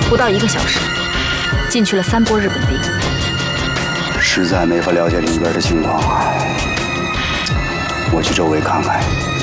不到1个小时，进去了3波日本兵。 实在没法了解里边的情况啊，我去周围看看。